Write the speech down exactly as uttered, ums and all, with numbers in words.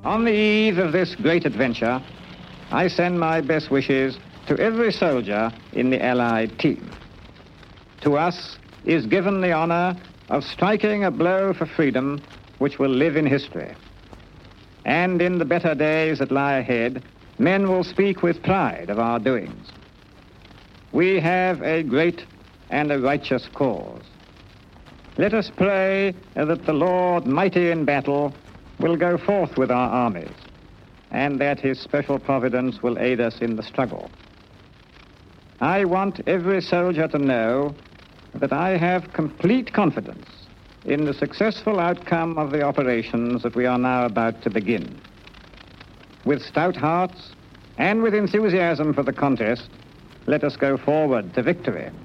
On the eve of this great adventure, I send my best wishes to every soldier in the Allied team. To us is given the honor of striking a blow for freedom which will live in history. And in the better days that lie ahead, men will speak with pride of our doings. We have a great and a righteous cause. Let us pray that the Lord, mighty in battle, will go forth with our armies, and that his special providence will aid us in the struggle. I want every soldier to know that I have complete confidence in the successful outcome of the operations that we are now about to begin. With stout hearts and with enthusiasm for the contest, let us go forward to victory.